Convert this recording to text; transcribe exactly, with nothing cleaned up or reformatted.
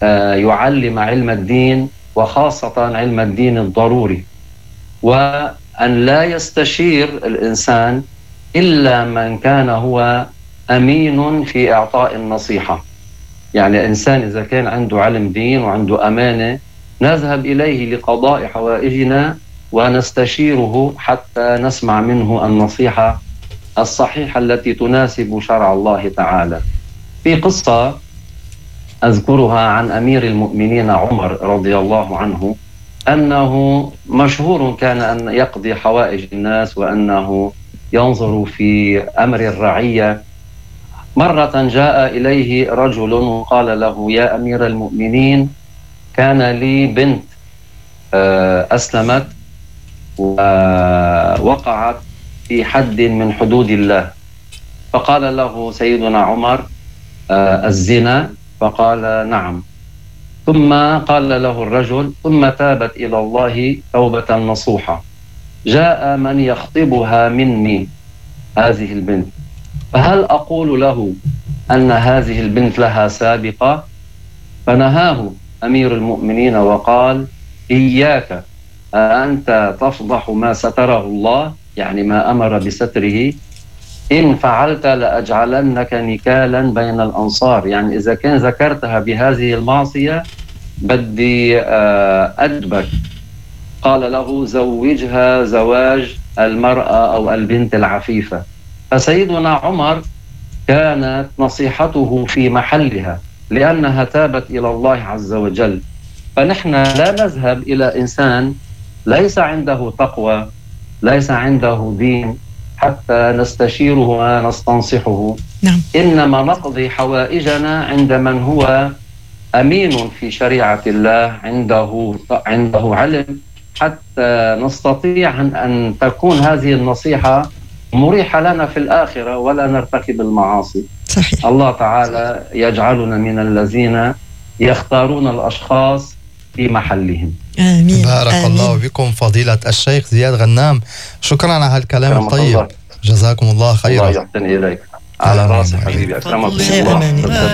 يعلم علم الدين وخاصة علم الدين الضروري، وأن لا يستشير الإنسان إلا من كان هو أمين في إعطاء النصيحة. يعني الإنسان إذا كان عنده علم دين وعنده أمانة نذهب إليه لقضاء حوائجنا ونستشيره حتى نسمع منه النصيحة الصحيحة التي تناسب شرع الله تعالى. في قصة أذكرها عن أمير المؤمنين عمر رضي الله عنه، أنه مشهور كان أن يقضي حوائج الناس وأنه ينظر في أمر الرعية. مرة جاء إليه رجل وقال له: يا أمير المؤمنين، كان لي بنت أسلمت ووقعت في حد من حدود الله. فقال له سيدنا عمر: الزنا؟ فقال: نعم. ثم قال له الرجل: ثم تابت إلى الله توبة نصوحة، جاء من يخطبها مني هذه البنت، فهل أقول له أن هذه البنت لها سابقة؟ فنهاه أمير المؤمنين وقال: إياك، أنت تفضح ما ستره الله، يعني ما أمر بستره، إن فعلت لأجعلنك نكالا بين الأنصار، يعني إذا كان ذكرتها بهذه المعصية بدي أدبك. قال له: زوجها زواج المرأة أو البنت العفيفة. فسيدنا عمر كانت نصيحته في محلها لأنها تابت إلى الله عز وجل. فنحن لا نذهب إلى إنسان ليس عنده تقوى، ليس عنده دين، حتى نستشيره ونستنصحه. نعم. إنما نقضي حوائجنا عند من هو أمين في شريعة الله، عنده عنده علم، حتى نستطيع أن تكون هذه النصيحة مريحة لنا في الآخرة ولا نرتكب المعاصي. صحيح. الله تعالى يجعلنا من الذين يختارون الأشخاص في محلهم. آمين. بارك آمين. الله بكم فضيلة الشيخ زياد غنام، شكرا على هالكلام الطيب، جزاكم الله خيرا. الله يحسن إليك. على راسي حبيبي، أكرمكم الله.